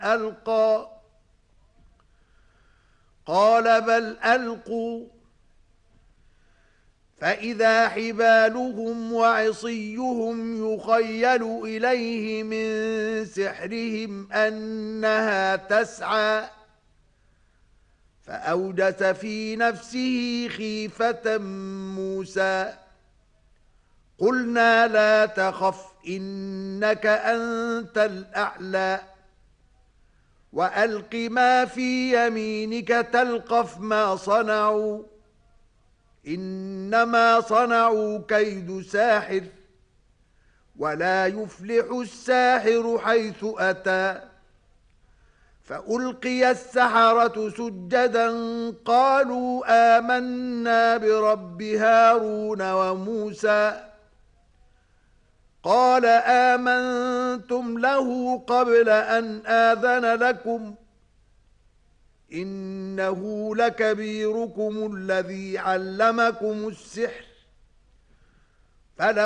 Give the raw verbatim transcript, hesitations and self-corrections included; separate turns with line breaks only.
ألقى قال بل ألقوا فإذا حبالهم وعصيهم يخيل إليه من سحرهم أنها تسعى فأوجس في نفسه خيفة موسى قلنا لا تخف إنك أنت الأعلى وألق ما في يمينك تلقف ما صنعوا إنما صنعوا كيد ساحر ولا يفلح الساحر حيث أتى فألقي السحرة سجدا قالوا آمنا برب هارون وموسى قال آمنتم له قبل أن آذن لكم إنه لكبيركم الذي علمكم السحر فلا